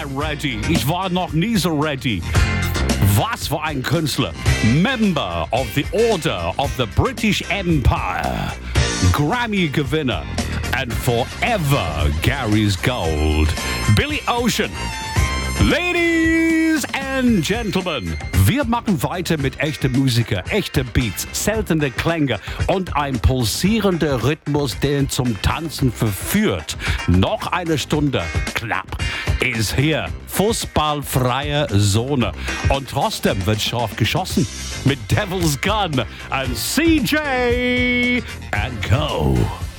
ready. Ich war noch nie so ready. Was für ein Künstler. Member of the Order of the British Empire. Grammy-Gewinner. And forever Gary's Gold. Billy Ocean. Ladies and Gentlemen, wir machen weiter mit echten Musiker, echte Beats, seltene Klänge und ein pulsierender Rhythmus, der zum Tanzen verführt. Noch eine Stunde, knapp, ist hier fußballfreie Zone. Und trotzdem wird scharf geschossen mit Devil's Gun und CJ and Co.